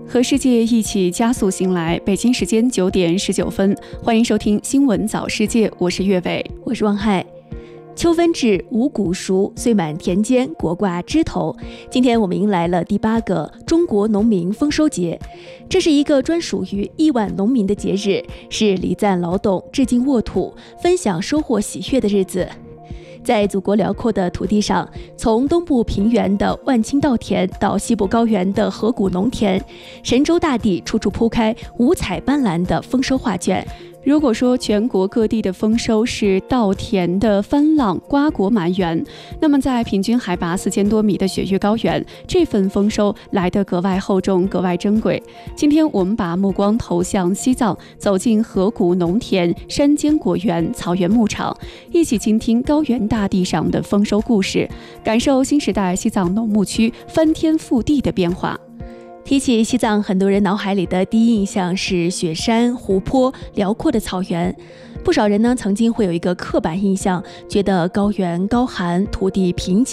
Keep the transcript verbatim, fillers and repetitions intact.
和世界一起加速醒来，北京时间九点十九分，欢迎收听新闻早世界，我是岳伟， 我是汪海。秋分至，五谷熟，岁满田间，果挂枝头。今天我们迎来了第八个中国农民丰收节，这是一个专属于亿万农民的节日，是礼赞劳动、致敬沃土、分享收获喜悦的日子。在祖国辽阔的土地上，从东部平原的万顷稻田到西部高原的河谷农田，神州大地处处铺开五彩斑斓的丰收画卷。 如果说全国各地的丰收是稻田的翻浪、瓜果满园，那么在平均海拔四千多米的雪域高原，这份丰收来得格外厚重、格外珍贵。今天我们把目光投向西藏，走进河谷农田、山间果园、草原牧场，一起倾听高原大地上的丰收故事，感受新时代西藏农牧区翻天覆地的变化。 提起西藏，很多人脑海里的第一印象是雪山、湖泊、辽阔的草原。不少人呢，曾经会有一个刻板印象，觉得高原高寒，土地贫瘠。